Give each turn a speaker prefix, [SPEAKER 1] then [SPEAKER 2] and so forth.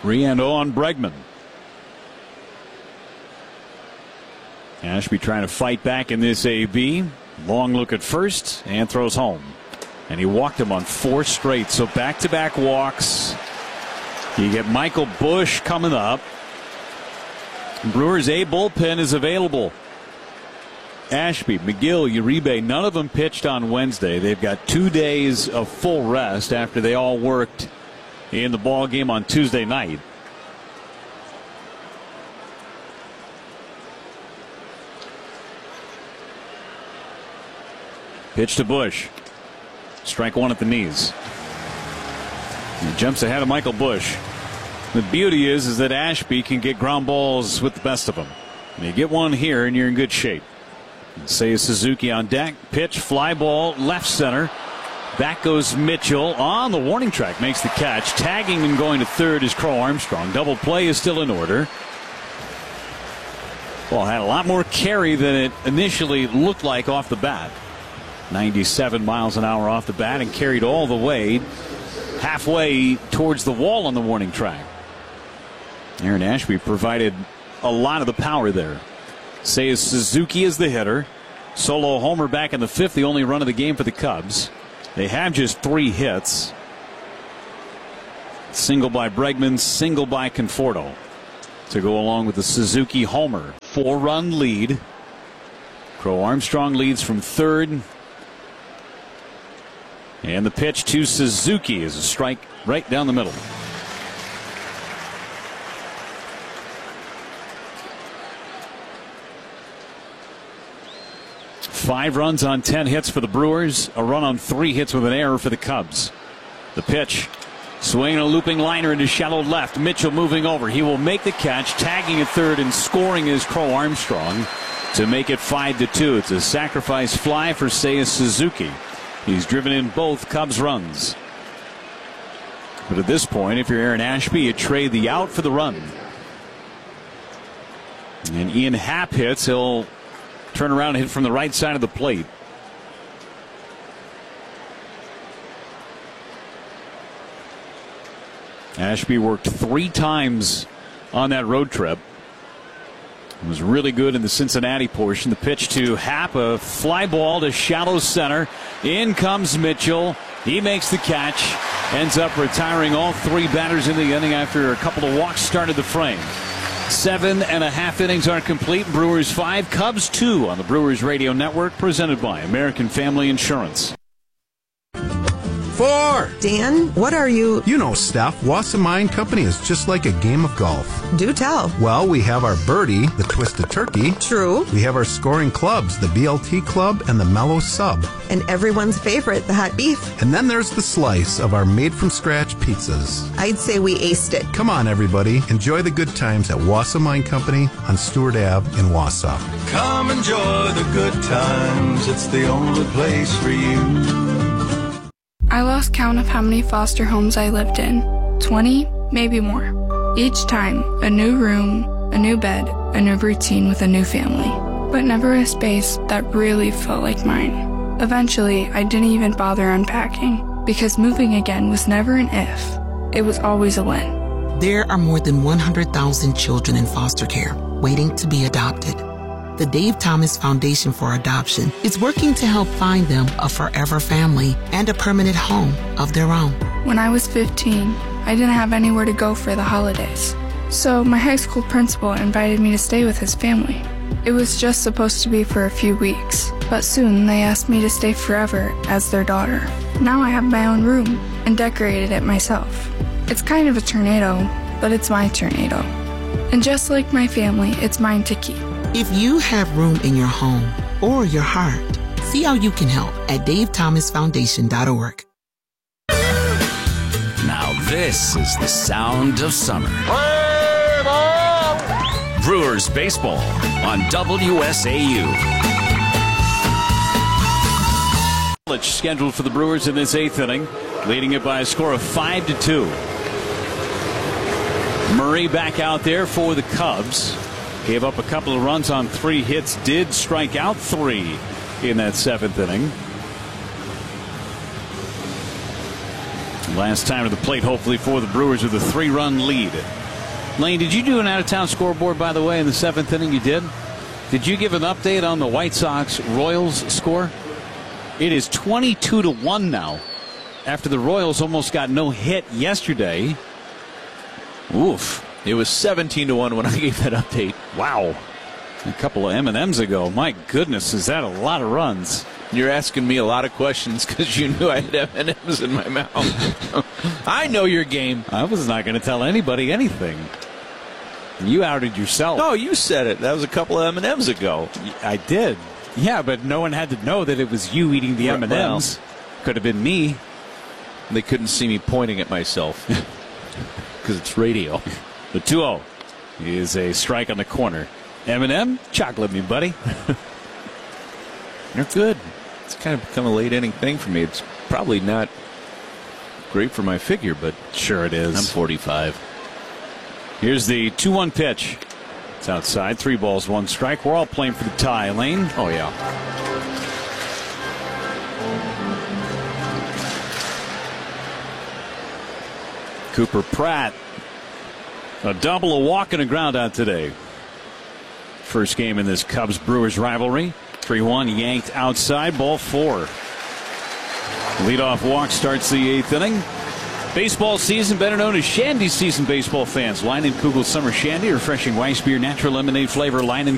[SPEAKER 1] Riendo on Bregman. Ashby trying to fight back in this AB. Long look at first and throws home. And he walked him on 4 straight. So back-to-back walks. You get Michael Busch coming up. Brewers A bullpen is available. Ashby, McGill, Uribe, none of them pitched on Wednesday. They've got 2 days of full rest after they all worked in the ball game on Tuesday night. Pitch to Busch. Strike 1 at the knees. He jumps ahead of Michael Busch. The beauty is that Ashby can get ground balls with the best of them. And you get one here and you're in good shape. Seiya Suzuki on deck. Pitch, fly ball, left center. Back goes Mitchell on the warning track. Makes the catch. Tagging and going to third is Crow Armstrong. Double play is still in order. Ball had a lot more carry than it initially looked like off the bat. 97 miles an hour off the bat and carried all the way halfway towards the wall on the warning track. Aaron Ashby provided a lot of the power there. Seiya Suzuki is the hitter. Solo homer back in the 5th, the only run of the game for the Cubs. They have just 3 hits. Single by Bregman, single by Conforto to go along with the Suzuki homer. 4-run lead. Crow Armstrong leads from third. And the pitch to Suzuki is a strike right down the middle. Five runs on 10 hits for the Brewers. A run on 3 hits with an error for the Cubs. The pitch. Swinging a looping liner into shallow left. Mitchell moving over. He will make the catch. Tagging at third and scoring is Crow Armstrong to make it 5-2. It's a sacrifice fly for Seiya Suzuki. He's driven in both Cubs runs. But at this point, if you're Aaron Ashby, you trade the out for the run. And Ian Happ hits. He'll turn around and hit from the right side of the plate. Ashby worked 3 times on that road trip. It was really good in the Cincinnati portion. The pitch to Happ, a fly ball to shallow center. In comes Mitchell. He makes the catch. Ends up retiring all 3 batters in the inning after a couple of walks started the frame. 7.5 innings are complete. Brewers 5, Cubs 2 on the Brewers Radio Network, presented by American Family Insurance.
[SPEAKER 2] 4.
[SPEAKER 3] Dan, what are you?
[SPEAKER 2] You know, Steph, Wasserman Company is just like a game of golf.
[SPEAKER 3] Do tell.
[SPEAKER 2] Well, we have our birdie, the Twisted Turkey.
[SPEAKER 3] True.
[SPEAKER 2] We have our scoring clubs, the BLT Club and the Mellow Sub.
[SPEAKER 3] And everyone's favorite, the hot beef.
[SPEAKER 2] And then there's the slice of our made-from-scratch pizzas.
[SPEAKER 3] I'd say we aced it.
[SPEAKER 2] Come on, everybody. Enjoy the good times at Wasserman Company on Stewart Ave in Wausau.
[SPEAKER 4] Come enjoy the good times. It's the only place for you.
[SPEAKER 5] I lost count of how many foster homes I lived in. 20, maybe more. Each time, a new room, a new bed, a new routine with a new family. But never a space that really felt like mine. Eventually, I didn't even bother unpacking, because moving again was never an if. It was always a when.
[SPEAKER 6] There are more than 100,000 children in foster care waiting to be adopted. The Dave Thomas Foundation for Adoption is working to help find them a forever family and a permanent home of their own.
[SPEAKER 5] When I was 15, I didn't have anywhere to go for the holidays. So my high school principal invited me to stay with his family. It was just supposed to be for a few weeks, but soon they asked me to stay forever as their daughter. Now I have my own room and decorated it myself. It's kind of a tornado, but it's my tornado. And just like my family, it's mine to keep.
[SPEAKER 6] If you have room in your home or your heart, see how you can help at davethomasfoundation.org.
[SPEAKER 7] Now this is the sound of summer. Brewers baseball on WSAU.
[SPEAKER 1] Scheduled for the Brewers in this 8th inning, leading it by a score of 5-2. Murray back out there for the Cubs. Gave up a couple of runs on 3 hits, did strike out 3 in that 7th inning. Last time to the plate, hopefully, for the Brewers with a 3-run lead. Lane, did you do an out-of-town scoreboard, by the way, in the 7th inning? You did? Did you give an update on the White Sox-Royals score? It is 22-1 now, after the Royals almost got no hit yesterday. Oof.
[SPEAKER 8] It was 17-1 when I gave that update.
[SPEAKER 1] Wow. A couple of M&Ms ago. My goodness, is that a lot of runs?
[SPEAKER 8] You're asking me a lot of questions because you knew I had M&Ms in my mouth. I know your game.
[SPEAKER 1] I was not going to tell anybody anything. You outed yourself.
[SPEAKER 8] No, you said it. That was a couple of M&Ms ago.
[SPEAKER 1] I did. Yeah, but no one had to know that it was you eating the M&Ms.
[SPEAKER 8] Well,
[SPEAKER 1] could have been me.
[SPEAKER 8] They couldn't see me pointing at myself because it's radio.
[SPEAKER 1] The 2-0 is a strike on the corner. M&M, chocolate me, buddy.
[SPEAKER 8] They're good. It's kind of become a late inning thing for me. It's probably not great for my figure, but
[SPEAKER 1] sure it is.
[SPEAKER 8] I'm 45.
[SPEAKER 1] Here's the 2-1 pitch. It's outside. 3 balls, 1 strike. We're all playing for the tie, Lane.
[SPEAKER 8] Oh, yeah.
[SPEAKER 1] Cooper Pratt. A double, a walk, and a ground out today. First game in this Cubs-Brewers rivalry. 3-1 yanked outside. Ball 4. Leadoff walk starts the 8th inning. Baseball season, better known as Shandy season, baseball fans. Line and Kugel Summer Shandy, refreshing Weiss beer, natural lemonade flavor. Line and